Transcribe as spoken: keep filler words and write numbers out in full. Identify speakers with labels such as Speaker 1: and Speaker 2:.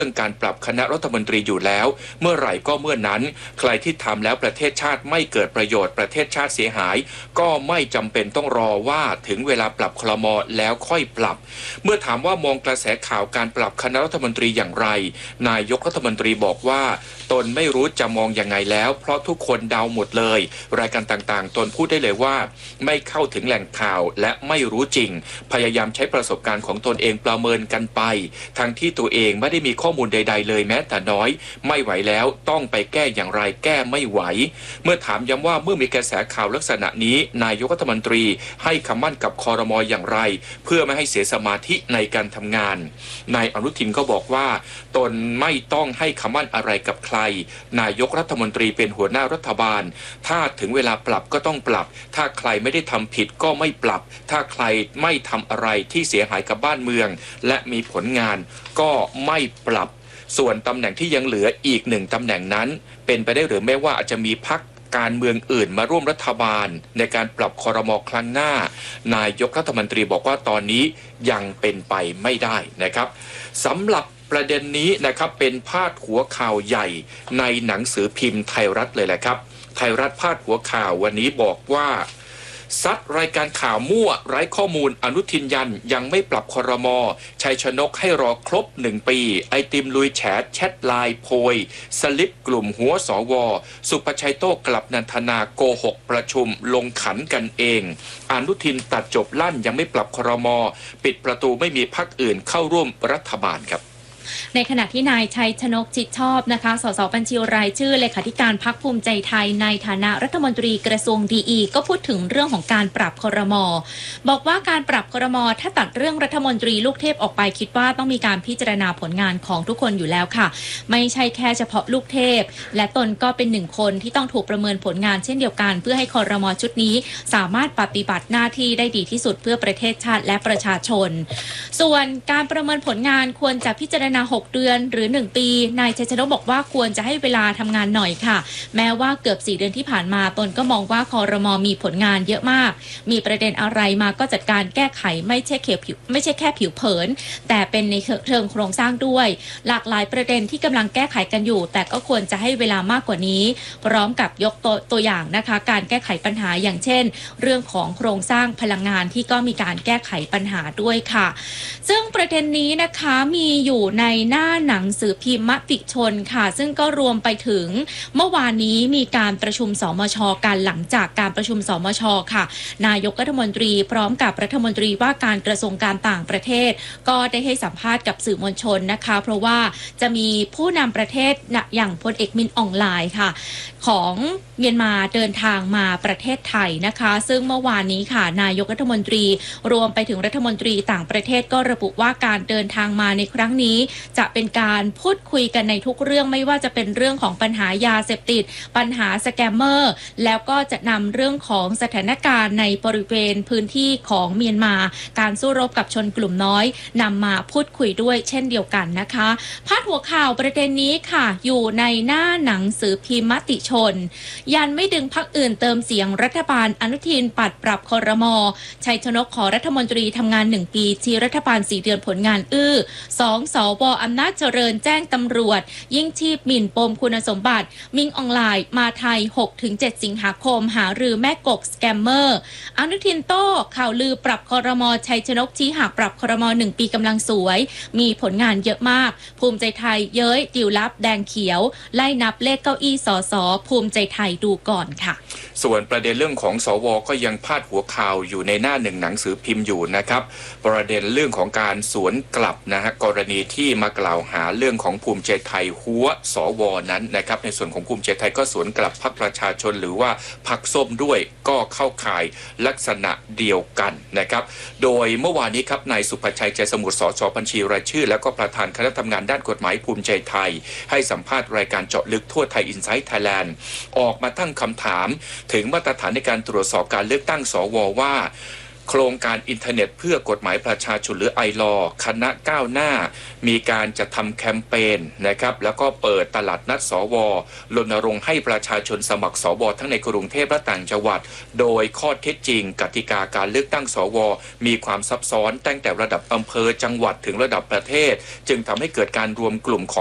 Speaker 1: รื่องการปรับคณะรัฐมนตรีอยู่แล้วเมื่อไหร่ก็เมื่อนั้นใครที่ทำแล้วประเทศชาติไม่เกิดประโยชน์ประเทศชาติเสียหายก็ไม่จำเป็นต้องรอว่าถึงเวลาปรับครม.แล้วค่อยปรับเมื่อถามว่ามองกระแสข่าวการปรับคณะรัฐมนตรีอย่างไรนายกรัฐมนตรีบอกว่าตนไม่รู้จะมองยังไงแล้วเพราะทุกคนเดาหมดเลยรายการต่างๆตนพูดได้เลยว่าไม่เข้าถึงแหล่งข่าวและไม่รู้จริงพยายามใช้ประสบการณ์ของตนเองประเมินกันไปทั้งที่ตัวเองไม่ได้มีข้อมูลใดๆเลยแม้แต่น้อยไม่ไหวแล้วต้องไปแก้อย่างไรแก้ไม่ไหวเมื่อถามย้ำว่าเมื่อมีกระแสข่าวลักษณะนี้นายกรัฐมนตรีให้คำมั่นกับครม.อย่างไรเพื่อไม่ให้เสียสมาธิในการทำงานนายอนุทินก็บอกว่าตนไม่ต้องให้คำมั่นอะไรกับใครนายกรัฐมนตรีเป็นหัวหน้ารัฐบาลถ้าถึงเวลาปรับก็ต้องปรับถ้าใครไม่ได้ทำผิดก็ไม่ปรับถ้าใครไม่ทำอะไรที่เสียหายกับบ้านเมืองและมีผลงานก็ไม่ปรับส่วนตำแหน่งที่ยังเหลืออีกหนึ่งตำแหน่งนั้นเป็นไปได้หรือไม่ว่าอาจจะมีพรรคการเมืองอื่นมาร่วมรัฐบาลในการปรับครม.ครั้งหน้านายกรัฐมนตรีบอกว่าตอนนี้ยังเป็นไปไม่ได้นะครับสำหรับประเด็นนี้นะครับเป็นพาดหัวข่าวใหญ่ในหนังสือพิมพ์ไทยรัฐเลยแหละครับไทยรัฐพาดหัวข่าววันนี้บอกว่าซัดรายการข่าวมั่วไร้ข้อมูลอนุทินยันยังไม่ปรับครม.ชัยชนกให้รอครบหนึ่งปีไอติมลุยแฉแชทไลน์โพยสลิปกลุ่มหัวสวสุภชัยโต้กลับนันทนาโกหกประชุมลงขันกันเองอนุทินตัดจบลั่นยังไม่ปรับครม.ปิดประตูไม่มีพรรคอื่นเข้าร่วมรัฐบาลครับ
Speaker 2: ในขณะที่นายชัยชนกจิตชอบนะคะสสบัญชีรายชื่อเลขาธิการพรรคภูมิใจไทยในฐานะรัฐมนตรีกระทรวงดีอีก็พูดถึงเรื่องของการปรับครม.บอกว่าการปรับครม.ถ้าตัดเรื่องรัฐมนตรีลูกเทพออกไปคิดว่าต้องมีการพิจารณาผลงานของทุกคนอยู่แล้วค่ะไม่ใช่แค่เฉพาะลูกเทพและตนก็เป็นหนึ่งคนที่ต้องถูกประเมินผลงานเช่นเดียวกันเพื่อให้ครม.ชุดนี้สามารถปฏิบัติหน้าที่ได้ดีที่สุดเพื่อประเทศชาติและประชาชนส่วนการประเมินผลงานควรจะพิจารณาหกเดือนหรือหนึ่งปีนายชัยชนกบอกว่าควรจะให้เวลาทำงานหน่อยค่ะแม้ว่าเกือบสี่เดือนที่ผ่านมาตนก็มองว่าครม.มีผลงานเยอะมากมีประเด็นอะไรมาก็จัดการแก้ไขไม่ใช่แค่ผิวไม่ใช่แค่ผิวเผินแต่เป็นในเชิงโครงสร้างด้วยหลากหลายประเด็นที่กำลังแก้ไขกันอยู่แต่ก็ควรจะให้เวลามากกว่านี้พร้อมกับยกตัวตัวอย่างนะคะการแก้ไขปัญหาอย่างเช่นเรื่องของโครงสร้างพลังงานที่ก็มีการแก้ไขปัญหาด้วยค่ะซึ่งประเด็นนี้นะคะมีอยู่ในหน้าหนังสือพิมพ์มติชนค่ะซึ่งก็รวมไปถึงเมื่อวานนี้มีการประชุมสมช.กันหลังจากการประชุมสมช.ค่ะนายกรัฐมนตรีพร้อมกับรัฐมนตรีว่าการกระทรวงการต่างประเทศก็ได้ให้สัมภาษณ์กับสื่อมวลชนนะคะเพราะว่าจะมีผู้นำประเทศอย่างพลเอกมินอองไลน์ค่ะของเมียนมาเดินทางมาประเทศไทยนะคะซึ่งเมื่อวานนี้ค่ะนายกรัฐมนตรีรวมไปถึงรัฐมนตรีต่างประเทศก็ระบุว่าการเดินทางมาในครั้งนี้จะเป็นการพูดคุยกันในทุกเรื่องไม่ว่าจะเป็นเรื่องของปัญหายาเสพติดปัญหาสแกมเมอร์แล้วก็จะนำเรื่องของสถานการณ์ในบริเวณพื้นที่ของเมียนมาการสู้รบกับชนกลุ่มน้อยนำมาพูดคุยด้วยเช่นเดียวกันนะคะพาดหัวข่าวประเด็นนี้ค่ะอยู่ในหน้าหนังสือพิมพ์มติชนยันไม่ดึงพรรคอื่นเติมเสียงรัฐบาลอนุทินปัดปรับครม.ชัยชนกขอรัฐมนตรีทำงานหนึ่งปีชี้รัฐบาลสี่เดือนผลงานอื้อสองสวอำนาจเจริญแจ้งตำรวจยิ่งชีพหมิ่นปมคุณสมบัติมิงออนไลน์มาไทย หกถึงเจ็ด สิงหาคมหารือแม่กกสแกมเมอร์อนุทินโต้ข่าวลือปรับครม.ชัยชนกชี้หากปรับครม.หนึ่งปีกำลังสวยมีผลงานเยอะมากภูมิใจไทยเย้ยดิวลับแดงเขียวไล่นับเลขเก้าอี้สสภูมิใจไทยดูก่อนค่ะ
Speaker 1: ส่วนประเด็นเรื่องของสวก็ยังพาดหัวข่าวอยู่ในหน้าหนึ่งหนังสือพิมพ์อยู่นะครับประเด็นเรื่องของการสวนกลับนะฮะกรณีที่มากล่าวหาเรื่องของภูมิใจไทยหัวสวนั้นนะครับในส่วนของภูมิใจไทยก็สวนกลับพรรคประชาชนหรือว่าพรรคส้มด้วยก็เข้าข่ายลักษณะเดียวกันนะครับโดยเมื่อวานนี้ครับนายสุภชัยใจสมุทรสสบัญชีรายชื่อแล้วก็ประธานคณะทำงานด้านกฎหมายภูมิใจไทยให้สัมภาษณ์รายการเจาะลึกทั่วไทยอินไซต์ไทยแลนด์ออกมาตั้งคำถามถึงมาตรฐานในการตรวจสอบการเลือกตั้งสวว่าคโครงการอินเทอร์เน็ตเพื่อกฎหมายประชาชนหรือไอลอคณะก้าวหน้ามีการจะทำแคมเปญนะครับแล้วก็เปิดตลาดนัดสวรณรงค์ให้ประชาชนสมัครสวทั้งในกรุงเทพและต่างจังหวัดโดยข้อเท็จจริงกติกาการเลือกตั้งสวมีความซับซ้อนตั้งแต่ระดับอำเภอจังหวัดถึงระดับประเทศจึงทำให้เกิดการรวมกลุ่มของ